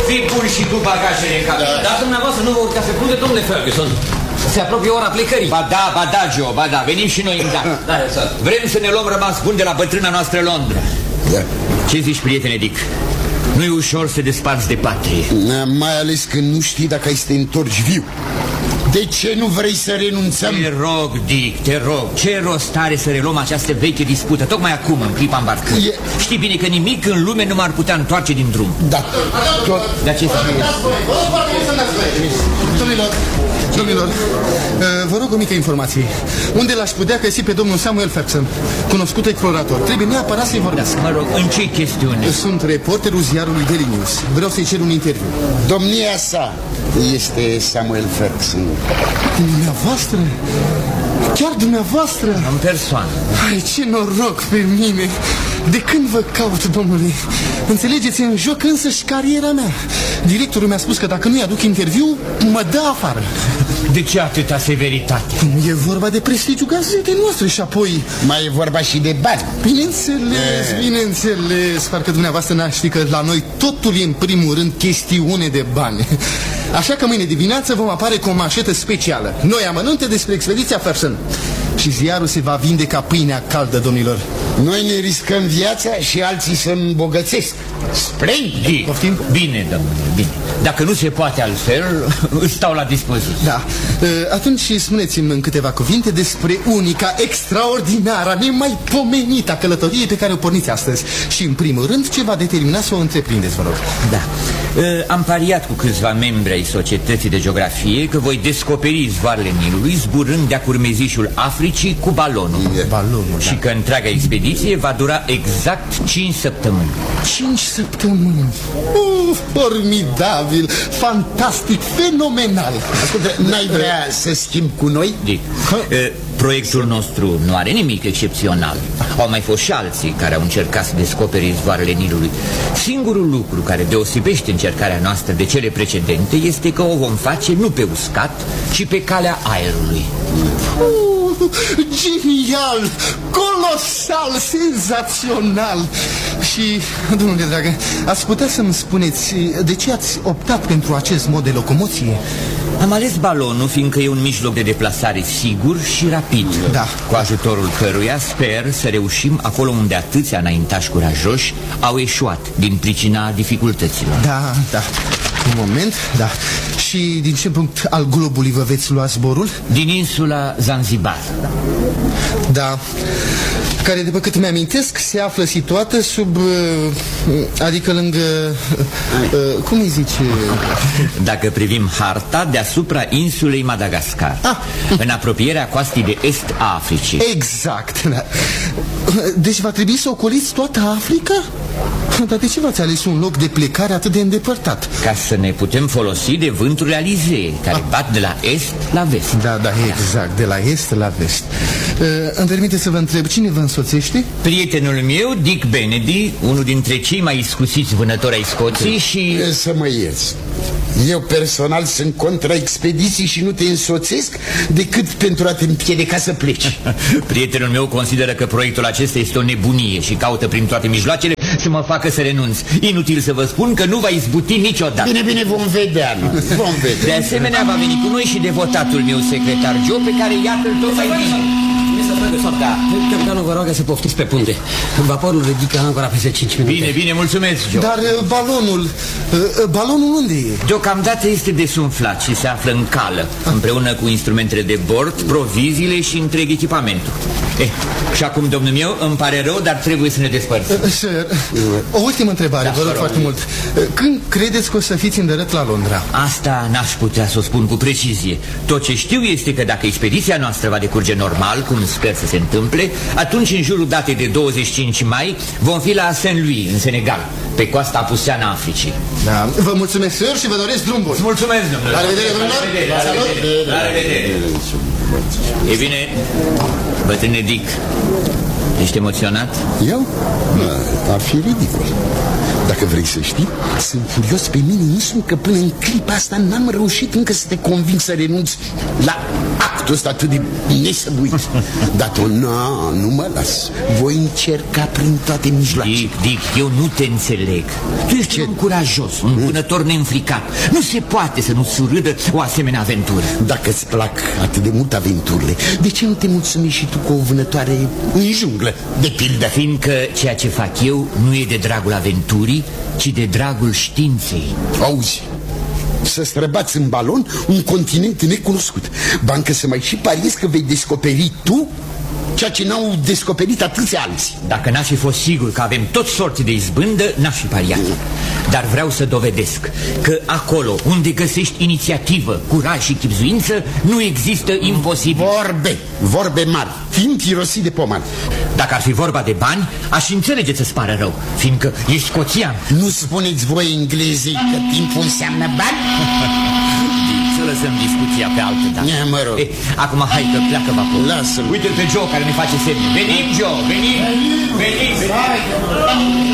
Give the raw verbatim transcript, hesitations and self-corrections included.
Fii bun și tu bagajele în cabină. Da. Dar dumneavoastră nu vă urcați pe punte, domnule Ferguson. Se apropie ora plecării. Ba da, ba da, Joe, ba da, venim și noi în dat. Da, Vrem să ne luăm rămas bun de la bătrâna noastră Londra. Da. Ce zici, prietene Dick? Nu-i ușor să desparți de patrie. Mai ales când nu știi dacă ai să te întorci viu. De ce nu vrei să renunțăm? Te rog, Dick, te rog. Ce rost are să reluăm această veche dispută tocmai acum, în clipa îmbarcării? E... Știi bine că nimic în lume nu m-ar putea întoarce din drum. Da, tot. Dar ce să fie? Domnilor, domnilor, vă rog o mică informație. Unde l-aș putea găsi pe domnul Samuel Ferguson, cunoscut explorator? Trebuie neapărat să-i vorbească. Mă rog, în ce chestiune? Sunt reporterul ziarului Daily News. Vreau să-i cer un interviu. Domnia sa este Samuel Ferguson. Dumneavoastră? Chiar dumneavoastră? În persoană. Ai, ce noroc pe mine. De când vă caut, domnule? Înțelegeți, în joc însăși cariera mea. Directorul mi-a spus că dacă nu-i aduc interviu, mă dă afară. De ce atâta severitate? E vorba de prestigiul gazetei noastre și apoi... Mai e vorba și de bani. Bineînțeles, e... bineînțeles. Parcă dumneavoastră n-ați ști că la noi totul e în primul rând chestiune de bani. Așa că mâine dimineață vom apare cu o manșetă specială. Noi amănunte despre expediția Ferguson. Și ziarul se va vinde ca pâinea caldă, domnilor. Noi ne riscăm viața și alții să îmbogățesc. Splendid! Poftim? Bine, domnule, bine. Dacă nu se poate altfel, îți stau la dispoziție. Da. Atunci spuneți-mi în câteva cuvinte despre unica, extraordinară, nemaipomenită călătorie pe care o porniți astăzi. Și în primul rând, ce va determina să o întreprindeți, vă rog? Da. Am pariat cu câțiva membri ai Societății de Geografie că voi descoperi izvoarele Nilului zburând de-a curmezișul Africii cu balonul. Balonul, Și da. că întreaga expediție va dura exact cinci săptămâni. Cinci săptămâni. Uh, formidabil, fantastic, fenomenal. Ascultă, n-ai vrea să schimbi cu noi? Dic, uh, proiectul nostru nu are nimic excepțional. Au mai fost și alții care au încercat să descopere izvoarele Nilului. Singurul lucru care deosebește încercarea noastră de cele precedente este că o vom face nu pe uscat, ci pe calea aerului. Uh, genial, colosal, senzațional. Și, domnule dragă, ați putea să-mi spuneți de ce ați optat pentru acest mod de locomoție? Am ales balonul fiindcă e un mijloc de deplasare sigur și rapid, da. Cu ajutorul căruia sper să reușim acolo unde atâția înaintași curajoși au eșuat din pricina dificultăților. Da, da. Un moment, da. Și din ce punct al globului vă veți lua zborul? Din insula Zanzibar. Da. Care, după cât mi-amintesc, se află situată sub... adică lângă... cum îi zice? Dacă privim harta, deasupra insulei Madagascar, ah. în apropierea coastei de est a Africii. Exact, da. Deci va trebui să ocoliți toată Africa? Dar de ce v-ați ales un loc de plecare atât de îndepărtat? Ca să ne putem folosi de vânturile alizee, care ah. bat de la est la vest. Da, da, exact, de la est la vest. uh, Îmi permite să vă întreb, cine vă însoțește? Prietenul meu, Dick Benedy, unul dintre cei mai iscusiți vânători ai Scoției și... Să mă ierți. Eu personal sunt contra expediții și nu te însoțesc decât pentru a te împiedica să pleci. Prietenul meu consideră că proiectul acesta este o nebunie și caută prin toate mijloacele să mă facă să renunț. Inutil să vă spun că nu va izbuti niciodată. Bine, bine, vom vedea, nu? Vom vedea. De asemenea, va veni cu noi și devotatul meu secretar Joe, pe care iată-l tot mai bine. Da. Capitanul vă roagă să poftiți pe punte. Vaporul ridică ancora peste cinci minute. Bine, bine, mulțumesc, Joe. Dar uh, balonul, uh, balonul unde e? Deocamdată este desumflat și se află în cală, împreună cu instrumentele de bord, proviziile și întreg echipamentul. Eh, și acum, domnul meu, îmi pare rău, dar trebuie să ne despărțim. uh, Sir, o ultimă întrebare, da, vă rog foarte mult. uh, Când credeți că o să fiți îndărât la Londra? Asta n-aș putea să o spun cu precizie. Tot ce știu este că dacă expediția noastră va decurge normal, cum sper să se întâmple, atunci în jurul datei de douăzeci și cinci mai vom fi la Saint-Louis, în Senegal, pe coasta apuseană a Africii. Da. Vă mulțumesc, sir, și vă doresc drum bun. Mulțumesc, domnule. La revedere, domnilor. Salut. La revedere. E bine, bătrâne Dick, ești emoționat? Eu? Ar fi ridicol. Dacă vrei să știi, sunt furios pe mine însumi că până în clipa asta n-am reușit încă să te conving să renunți la actul ăsta atât de nesăbuit. Dar tu, nu, nu mă las. Voi încerca prin toate mijloacele. Dick, Dick, eu nu te înțeleg. Tu ești un curajos, un vânător neînfricat. Nu se poate să nu surâdă o asemenea aventură. Dacă îți plac atât de mult aventurile, de ce nu te mulțumești și tu cu o vânătoare în junglă, de pildă? Fiindcă ceea ce fac eu nu e de dragul aventurii, ci de dragul științei. Auzi, să străbați în balon un continent necunoscut. Bancă să mai și pariezi că vei descoperi tu ceea ce n-au descoperit atâția alții. Dacă n-aș fi fost sigur că avem tot sorți de izbândă, n-aș fi pariat. Dar vreau să dovedesc că acolo unde găsești inițiativă, curaj și chibzuință, nu există imposibil. Vorbe, vorbe mari, timp irosit de poman. Dacă ar fi vorba de bani, aș înțelege să-ți pară rău, fiindcă ești scoțian. Nu spuneți voi englezii că timpul înseamnă bani? Să lăsăm discuția pe altă dată. Ia, mă rog. Eh, acum hai că pleacă vaporul. Lasă-l. Uite-l pe Joe care ne face semne. Venim, Joe, venim, venim, venim.